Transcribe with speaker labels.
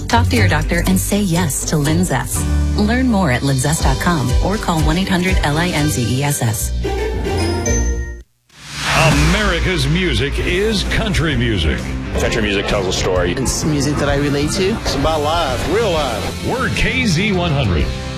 Speaker 1: Talk to your doctor and say yes to Linzess. Learn more at linzess.com or call 1-800-LINZESS.
Speaker 2: America's music is country music.
Speaker 3: Country music tells a story.
Speaker 4: It's music that I relate to.
Speaker 5: It's about life, real life.
Speaker 2: We're KZ100.